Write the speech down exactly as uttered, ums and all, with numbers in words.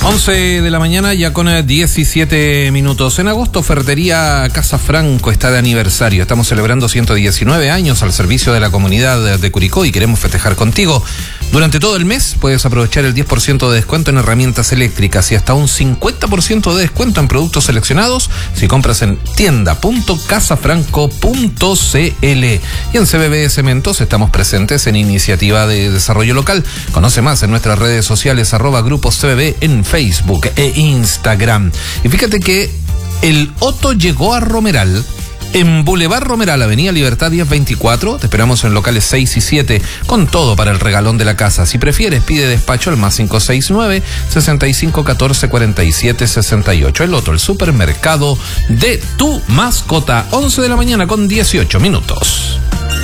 once de la mañana, ya con diecisiete minutos. En agosto, Ferretería Casa Franco está de aniversario. Estamos celebrando ciento diecinueve años al servicio de la comunidad de Curicó y queremos festejar contigo. Durante todo el mes puedes aprovechar el diez por ciento de descuento en herramientas eléctricas y hasta un cincuenta por ciento de descuento en productos seleccionados si compras en tienda punto casafranco punto cl. Y en C B B Cementos estamos presentes en iniciativa de desarrollo local. Conoce más en nuestras redes sociales, arroba Grupo C B B en Facebook e Instagram. Y fíjate que el Otto llegó a Romeral. En Boulevard Romeral, Avenida Libertad diez veinticuatro, te esperamos en locales seis y siete, con todo para el regalón de la casa. Si prefieres, pide despacho al más cinco seis nueve, sesenta y cinco catorce, cuarenta y siete sesenta y ocho. El Otto, el supermercado de tu mascota. once de la mañana con dieciocho minutos.